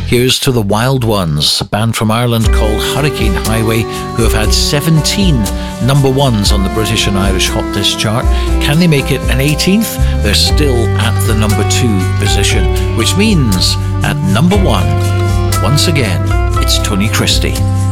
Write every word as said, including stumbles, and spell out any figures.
Here's to the Wild Ones, a band from Ireland called Hurricane Highway, who have had seventeen number ones on the British and Irish Hot Disc chart. Can they make it an eighteenth? They're still at the number two position, which means at number one, once again, it's Tony Christie.